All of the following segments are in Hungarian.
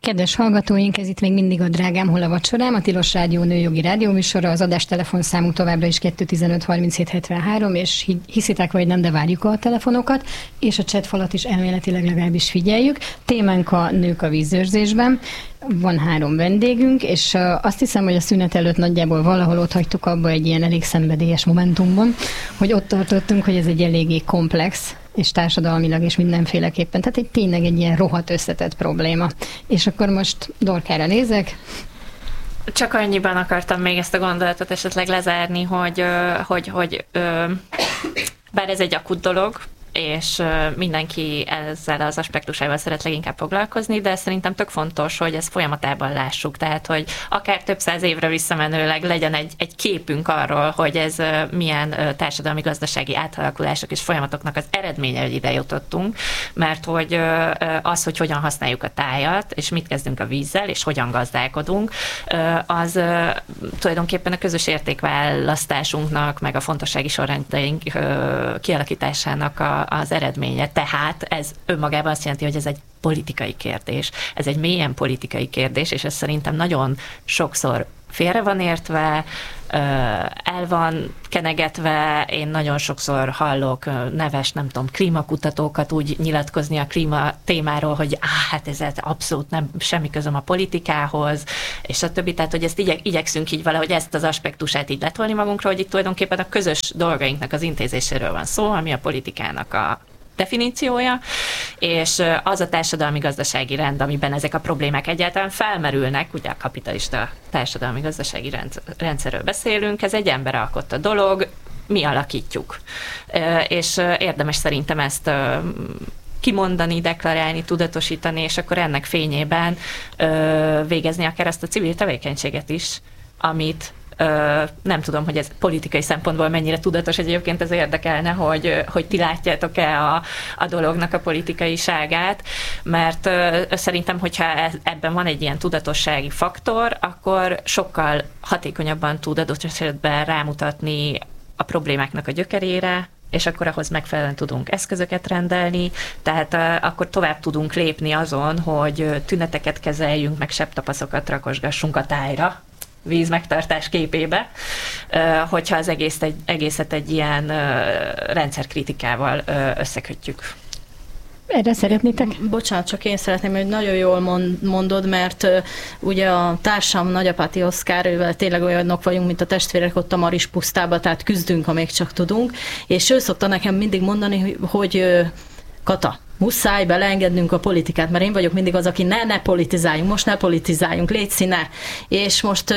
Kedves hallgatóink, ez itt még mindig a Drágám, hol a vacsorám, a Tilos Rádió nőjogi rádióműsora, az adás telefonszámunk továbbra is 215 37 73, és hiszitek vagy nem, de várjuk a telefonokat, és a chatfalat is elméletileg legalábbis figyeljük. Témánk a nők a vízőrzésben. Van 3 vendégünk, és azt hiszem, hogy a szünet előtt nagyjából valahol ott hagytuk abba egy ilyen elég szenvedélyes momentumban, hogy ott tartottunk, hogy ez egy eléggé komplex, és társadalmilag és mindenféleképpen. Tehát tényleg egy ilyen rohadt összetett probléma. És akkor most Dorkára nézek. Csak annyiban akartam még ezt a gondolatot esetleg lezárni, hogy bár ez egy akut dolog, és mindenki ezzel az aspektusával szeret leginkább foglalkozni, de szerintem tök fontos, hogy ezt folyamatában lássuk. Tehát, hogy akár több száz évre visszamenőleg legyen egy képünk arról, hogy ez milyen társadalmi-gazdasági átalakulások és folyamatoknak az eredménye, hogy ide jutottunk, mert hogy az, hogy hogyan használjuk a tájat, és mit kezdünk a vízzel, és hogyan gazdálkodunk, az tulajdonképpen a közös értékválasztásunknak, meg a fontossági sorrendeink kialakításának az eredménye. Tehát ez önmagában azt jelenti, hogy ez egy politikai kérdés. Ez egy mélyen politikai kérdés, és ez szerintem nagyon sokszor félre van értve, el van kenegetve. Én nagyon sokszor hallok neves, nem tudom, klímakutatókat úgy nyilatkozni a klíma témáról, hogy hát ez abszolút nem semmi közöm a politikához, és a többi. Tehát, hogy ezt igyekszünk így valahogy ezt az aspektusát így letolni magunkra, hogy itt tulajdonképpen a közös dolgainknak az intézéséről van szó, ami a politikának a definíciója, és az a társadalmi-gazdasági rend, amiben ezek a problémák egyáltalán felmerülnek, ugye a kapitalista társadalmi-gazdasági rendszerről beszélünk, ez egy emberalkotta dolog, mi alakítjuk. És érdemes szerintem ezt kimondani, deklarálni, tudatosítani, és akkor ennek fényében végezni akár azt a civil tevékenységet is, amit nem tudom, hogy ez politikai szempontból mennyire tudatos, egyébként ez érdekelne, hogy ti látjátok-e a dolognak a politikaiságát, mert szerintem, hogyha ebben van egy ilyen tudatossági faktor, akkor sokkal hatékonyabban tud adott esetben rámutatni a problémáknak a gyökerére, és akkor ahhoz megfelelően tudunk eszközöket rendelni, tehát akkor tovább tudunk lépni azon, hogy tüneteket kezeljünk, meg sebtapaszokat rakosgassunk a tájra, vízmegtartás képébe, hogyha az egészet egy ilyen rendszerkritikával összekötjük. Erre szeretnétek? Bocsánat, csak én szeretném, hogy nagyon jól mondod, mert ugye a társam Nagyapáti Oszkár, ővel tényleg olyanok vagyunk, mint a testvérek ott a Maris pusztába, tehát küzdünk, amíg csak tudunk, és ő szokta nekem mindig mondani, hogy Kata, muszáj beleengednünk a politikát, mert én vagyok mindig az, aki ne politizáljunk, most ne politizáljunk, légy színe. És most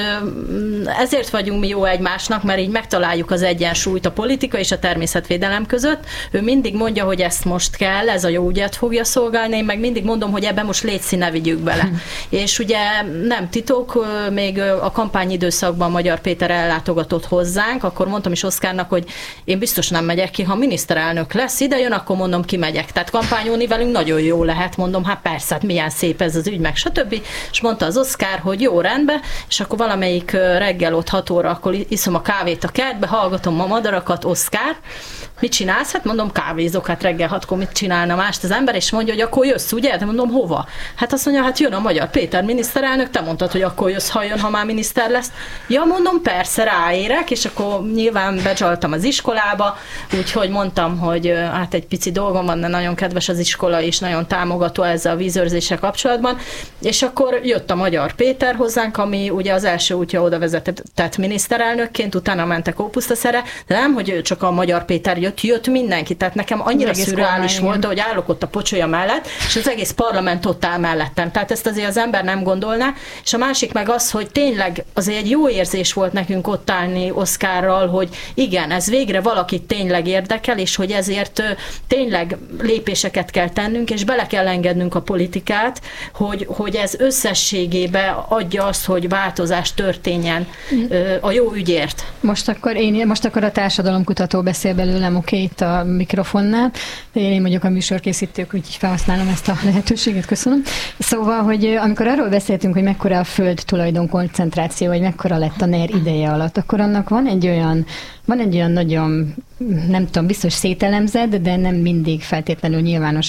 ezért vagyunk mi jó egymásnak, mert így megtaláljuk az egyensúlyt a politika és a természetvédelem között. Ő mindig mondja, hogy ezt most kell, ez a jó ügyet fogja szolgálni, én meg mindig mondom, hogy ebben most légy színe, vigyük bele. És ugye nem titok, még a kampányidőszakban Magyar Péter ellátogatott hozzánk, akkor mondtam is Oszkárnak, hogy én biztos nem megyek ki, ha miniszterelnök lesz, ide jön, akkor mondom, kimegyek. Tehát kampányolni velünk nagyon jó lehet, mondom, hát persze, hát milyen szép ez az ügy, meg stb. És mondta az Oszkár, hogy jó, rendben, és akkor valamelyik reggel ott 6 óra, akkor iszom a kávét a kertbe, hallgatom a madarakat, Oszkár, mit csinálsz? Hát mondom, kávézok, hát reggel 6-kor mit csinálna mást az ember, és mondja, hogy akkor jössz, ugye? De mondom, hova? Hát azt mondja, hát jön a Magyar Péter miniszterelnök, te mondtad, hogy akkor jössz, ha jön, ha már miniszter lesz. Ja, mondom, persze, ráérek, és akkor nyilván becsaltam az iskolába, úgyhogy mondtam, hogy hát egy pici dolgom van, de nagyon kedves az iskola, és nagyon támogató ezzel a vízőrzéssel kapcsolatban, és akkor jött a Magyar Péter hozzánk, ami ugye az első útja oda vezetett miniszterelnökként, utána mentek Ópusztaszere, de nem, hogy csak a Magyar Péter jött mindenki, tehát nekem annyira szürreális volt, hogy állok ott a pocsolya mellett, és az egész parlament ott áll mellettem. Tehát ezt azért az ember nem gondolná, és a másik meg az, hogy tényleg azért egy jó érzés volt nekünk ott állni Oszkárral, hogy igen, ez végre valakit tényleg érdekel, és hogy ezért tényleg lépéseket kell tennünk, és bele kell engednünk a politikát, hogy ez összességében adja azt, hogy változás történjen a jó ügyért. Most akkor a társadalomkutató beszél belőlem, oké, itt a mikrofonnál. Én vagyok a műsorkészítők, úgyhogy felhasználom ezt a lehetőséget, köszönöm. Szóval, hogy amikor arról beszéltünk, hogy mekkora a föld tulajdon koncentráció, vagy mekkora lett a NER ideje alatt, akkor annak van egy olyan nagyon, nem tudom, biztos szételemzett, de nem mindig feltétlenül nyilvános, vagy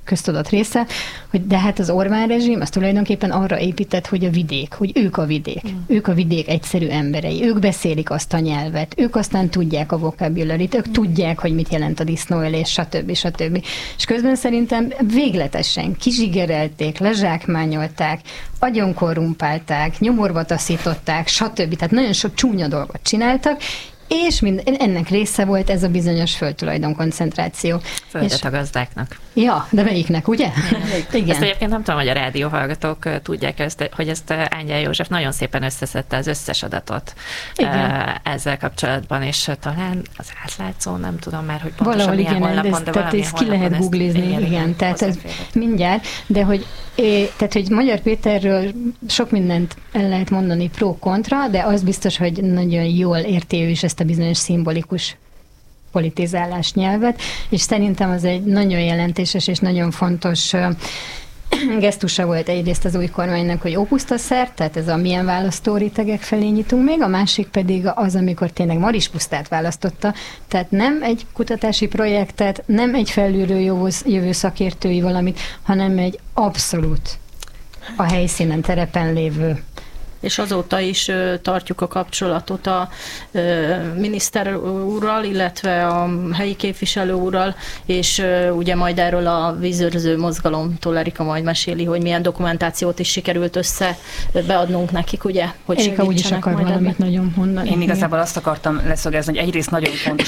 köztudat része, hogy de hát az Orbán rezsim az tulajdonképpen arra épített, hogy a vidék, hogy ők a vidék. Ők a vidék egyszerű emberei. Ők beszélik azt a nyelvet. Ők aztán tudják a vokabularit. Ők tudják, hogy mit jelent a disznóölés, stb. És közben szerintem végletesen kizsigerelték, lezsákmányolták, agyon korrumpálták, nyomorba taszították, stb. Tehát nagyon sok csúnya dolgot csináltak, és ennek része volt ez a bizonyos földtulajdon koncentráció. Földet a gazdáknak. Ja, de melyiknek, ugye? Igen. Ezt egyébként nem tudom, hogy a rádióhallgatók tudják, hogy ezt Ángyal József nagyon szépen összeszedte az összes adatot ezzel kapcsolatban, és talán az átlátszó, nem tudom már, hogy pontosan valahol milyen honlapon, de tehát ezt ki lehet googlizni, igen, tehát ez mindjárt, de hogy Magyar Péterről sok mindent el lehet mondani pro-kontra, de az biztos, hogy nagyon jól érti ő is ezt a bizonyos szimbolikus politizálás nyelvet, és szerintem az egy nagyon jelentéses és nagyon fontos gesztusa volt egyrészt az új kormánynak, hogy Ópusztaszert, tehát ez a milyen választórétegek felé nyitunk még, a másik pedig az, amikor tényleg Marispusztát választotta, tehát nem egy kutatási projektet, nem egy felülről jövő szakértői valamit, hanem egy abszolút a helyszínen, terepen lévő. És azóta is tartjuk a kapcsolatot a miniszter úrral, illetve a helyi képviselő úrral, és ugye majd erről a vízőrző mozgalomtól Erika majd meséli, hogy milyen dokumentációt is sikerült beadnunk nekik, ugye? Hogy Erika úgyis akar valamit nagyon mondani. Én igazából azt akartam leszögezni, hogy egyrészt nagyon fontos